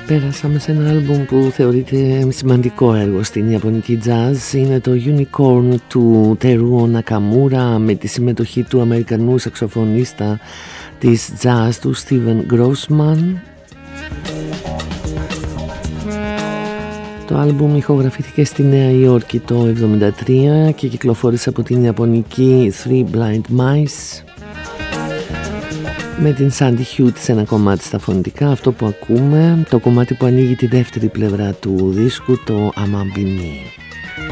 Πέρασαμε σε ένα άλμπουμ που θεωρείται σημαντικό έργο στην ιαπωνική jazz. Είναι το Unicorn του Teruo Nakamura με τη συμμετοχή του Αμερικανού σαξοφωνίστα της jazz του Steven Grossman. Το άλμπουμ ηχογραφήθηκε στη Νέα Υόρκη το 1973 και κυκλοφόρησε από την ιαπωνική Three Blind Mice, με την Sandy Hughes σε ένα κομμάτι στα φωνητικά. Αυτό που ακούμε, το κομμάτι που ανοίγει τη δεύτερη πλευρά του δίσκου, το Amambimi.